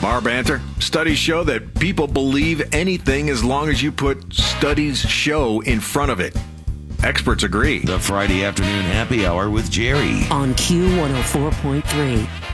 Bar banter. Studies show that people believe anything as long as you put studies show in front of it. Experts agree. The Friday afternoon happy hour with Jerry on Q104.3.